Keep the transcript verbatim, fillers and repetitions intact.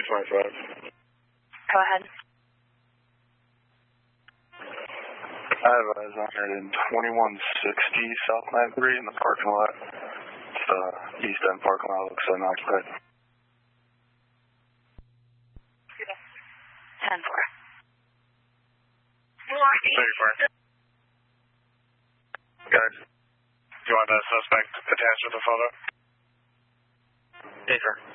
twenty-five. Go ahead. I have eyes on her in twenty-one sixty South nine three in the parking lot. It's the East End parking lot, looks unoccupied. ten four. thirty-four. Guys, do you want the suspect attached with the photo? Yes, sir.